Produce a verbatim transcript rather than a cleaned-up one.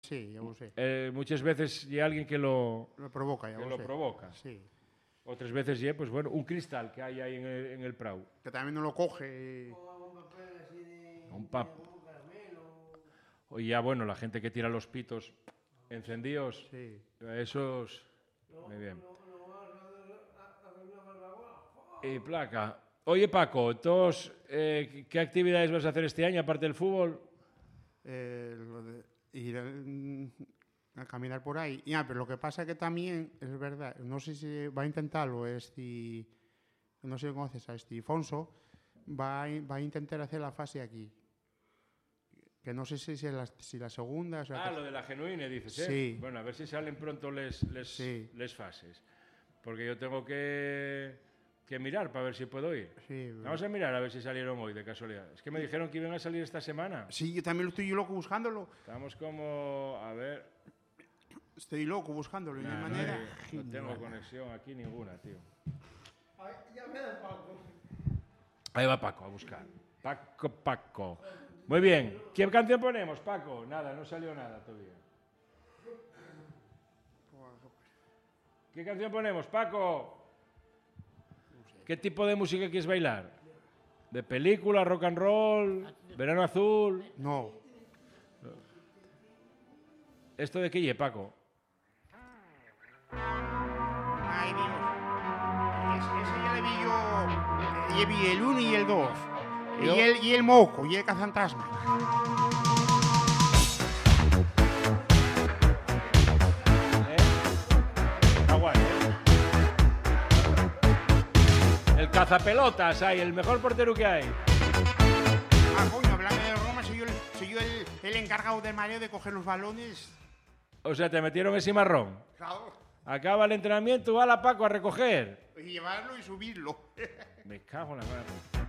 Sí, ya lo sé. Eh, muchas veces hay alguien que lo, Lo provoca, ya que lo lo sé. provoca. Sí. Otras veces ya, pues bueno, un cristal que hay ahí en el, en el prau. Que también no lo coge. Un pap. O ya, bueno, la gente que tira los pitos encendidos. Sí. Esos... Muy bien. Y placa. Oye, Paco, entonces, eh, ¿qué actividades vas a hacer este año aparte del fútbol? Eh, lo de ir a, a caminar por ahí. Ya, pero lo que pasa que también, es verdad, no sé si va a intentarlo este, no sé si conoces a este Fonso, va a, va a intentar hacer la fase aquí. Que no sé si es la, si la segunda... O sea, Ah, que... lo de la genuine, dices, ¿eh? Sí. Bueno, a ver si salen pronto les, les, sí. les fases. Porque yo tengo que, que mirar para ver si puedo ir. Sí, Vamos a mirar a ver si salieron hoy, de casualidad. Es que me dijeron que iban a salir esta semana. Sí, yo también lo estoy loco buscándolo. Estamos como... A ver... Estoy loco buscándolo. Nah, de no, manera... hay, no tengo conexión aquí ninguna, tío. Ay, ya me da Paco. Ahí va Paco a buscar. Paco, Paco. Muy bien. ¿Qué canción ponemos, Paco? Nada, no salió nada todavía. ¿Qué canción ponemos, Paco? ¿Qué tipo de música quieres bailar? ¿De película, rock and roll, verano azul? No. ¿Esto de qué lle, Paco? Ay, Dios. Ese, ese ya le vi yo. Ya vi el uno y el dos. Y el, y el moco, y el cazafantasma. ¿Eh? Está guay, ¿eh? El cazapelotas, hay, el mejor portero que hay. Ah, coño, hablando de Roma, soy yo, el, soy yo el, el encargado del mareo de coger los balones. O sea, te metieron ese marrón. Claro. Acaba el entrenamiento, va la Paco a recoger. Y llevarlo y subirlo. Me cago en la madre.